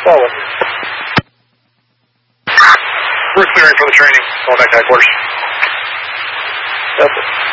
Forward. We're clearing for the training. Going back to headquarters. Delta.